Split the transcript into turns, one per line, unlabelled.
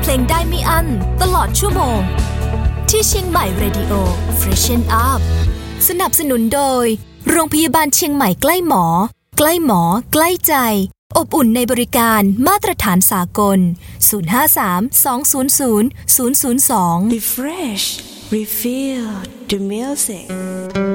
เพลงได้ไม่อั้นตลอดชั่วโมงที่เชียงใหม่ Radio Freshen Up สนับสนุนโดยโรงพยาบาลเชียงใหม่ใกล้หมอใกล้หมอใกล้ใจอบอุ่นในบริการมาตรฐานสากล053 200 002
Refresh Refill the music